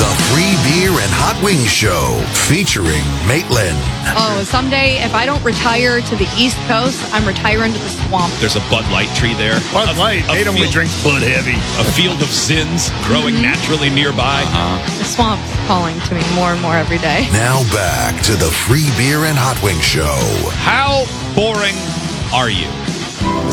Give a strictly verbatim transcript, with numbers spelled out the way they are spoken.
The Free Beer and Hot Wings Show, featuring Maitland. Oh, someday, if I don't retire to the East Coast, I'm retiring to the swamp. There's a Bud Light tree there. Bud A- Light. a Nate only field- drinks Bud Heavy. A field of sins growing naturally nearby. The swamp's calling to me more and more every day. Now back to the Free Beer and Hot Wings Show. How boring are you?